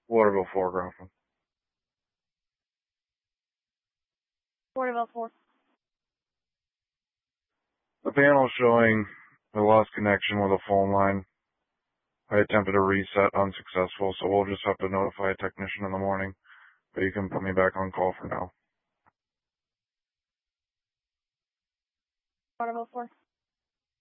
Waterville 4, Grafton. Waterville 4. The panel showing I lost connection with a phone line. I attempted a reset, unsuccessful, so we'll just have to notify a technician in the morning. But you can put me back on call for now. Waterville 4.